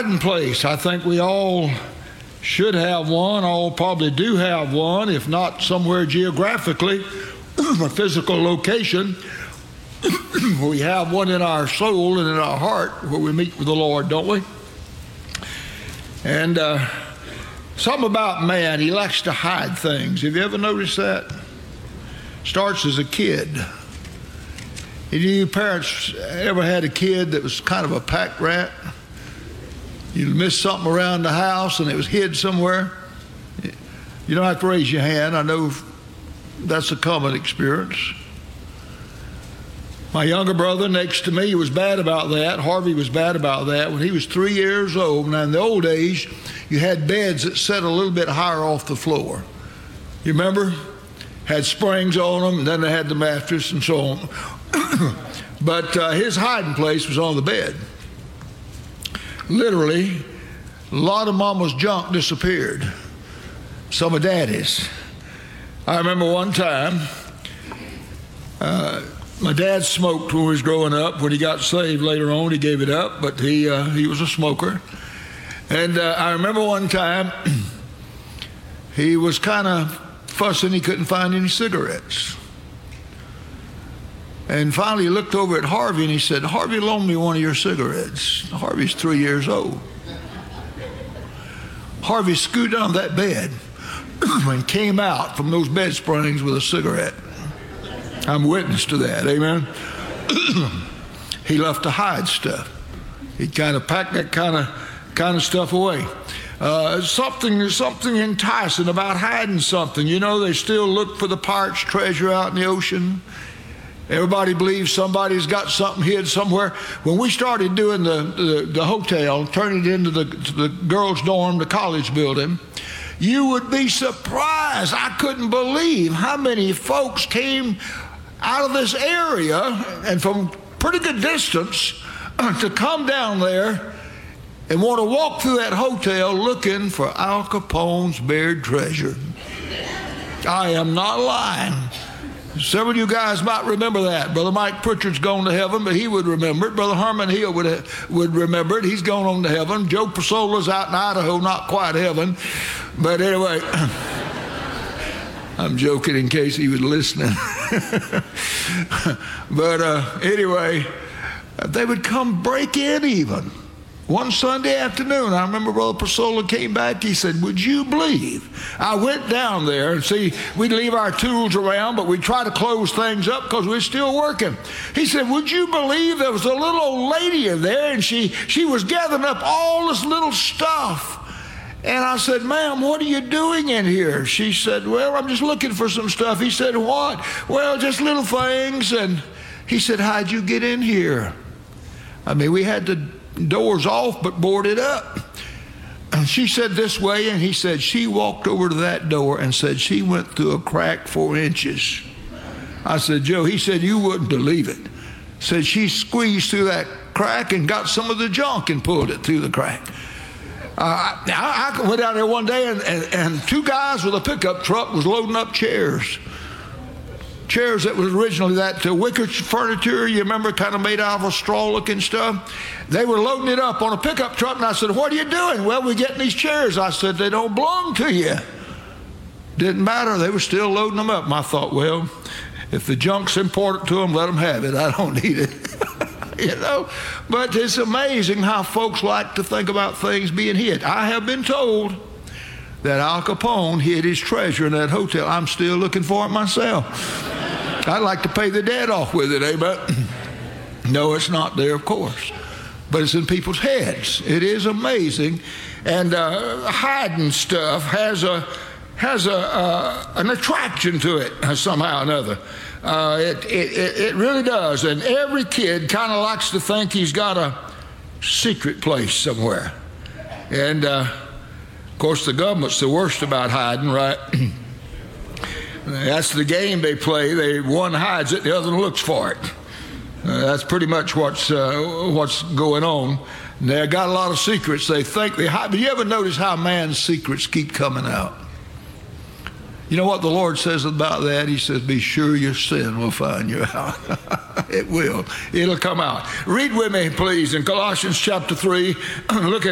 hiding place. I think we all should have one, all probably do have one, if not somewhere geographically, a physical location. We have one in our soul and in our heart where we meet with the Lord, don't we? And something about man, he likes to hide things. Have you ever noticed that? Starts as a kid. Any of you parents ever had a kid that was kind of a pack rat? You missed something around the house and it was hid somewhere? You don't have to raise your hand. I know that's a common experience. My younger brother next to me was bad about that. Harvey was bad about that. When he was 3 years old, now in the old days, you had beds that sat a little bit higher off the floor. You remember? Had springs on them, and then they had the mattress and so on. But his hiding place was on the bed. Literally, a lot of Mama's junk disappeared. Some of Daddy's. I remember one time, my dad smoked when he was growing up. When he got saved later on, he gave it up, but he was a smoker. And I remember one time, he was kind of fussing. He couldn't find any cigarettes. And finally he looked over at Harvey and he said, "Harvey, loan me one of your cigarettes." Harvey's 3 years old. Harvey scooted on that bed and came out from those bed springs with a cigarette. I'm witness to that, amen? He loved to hide stuff. He'd kind of pack that kind of stuff away. There's something enticing about hiding something. You know, they still look for the pirate's treasure out in the ocean. Everybody believes somebody's got something hid somewhere. When we started doing the hotel, turning it into the girls' dorm, the college building, you would be surprised. I couldn't believe how many folks came out of this area and from pretty good distance to come down there and want to walk through that hotel looking for Al Capone's buried treasure. I am not lying. Several of you guys might remember that. Brother Mike Pritchard's gone to heaven, but he would remember it. Brother Herman Hill would remember it. He's gone on to heaven. Joe Persola's out in Idaho, not quite heaven. But anyway, I'm joking in case he was listening. But anyway, they would come break in even. One Sunday afternoon, I remember Brother Persola came back. He said, "Would you believe?" I went down there and see, we'd leave our tools around, but we'd try to close things up because we're still working. He said, "Would you believe there was a little old lady in there and she was gathering up all this little stuff?" And I said, "Ma'am, what are you doing in here?" She said, "Well, I'm just looking for some stuff." He said, "What?" "Well, just little things." And he said, "How'd you get in here?" I mean, we had the doors off but boarded up. And she said this way, and he said she walked over to that door and said she went through a crack 4 inches. I said, "Joe," he said, "you wouldn't believe it." Said she squeezed through that crack and got some of the junk and pulled it through the crack. I went out there one day and two guys with a pickup truck was loading up chairs that was originally that wicker furniture, you remember, kind of made out of a straw looking stuff. They were loading it up on a pickup truck, and I said, "What are you doing?" "Well, we're getting these chairs." I said, "They don't belong to you." Didn't matter. They were still loading them up. And I thought, well, if the junk's important to them, let them have it. I don't need it. You know, but it's amazing how folks like to think about things being hid. I have been told that Al Capone hid his treasure in that hotel. I'm still looking for it myself. I'd like to pay the debt off with it, amen? No, it's not there, of course, but it's in people's heads. It is amazing, and hiding stuff has an attraction to it somehow or another. It really does, and every kid kind of likes to think he's got a secret place somewhere. And of course, the government's the worst about hiding, right? That's the game they play. One hides it, the other one looks for it. That's pretty much what's going on. They got a lot of secrets. They think they hide. But you ever notice how man's secrets keep coming out? You know what the Lord says about that? He says, "Be sure your sin will find you out." It will. It'll come out. Read with me, please, in Colossians chapter 3. Look at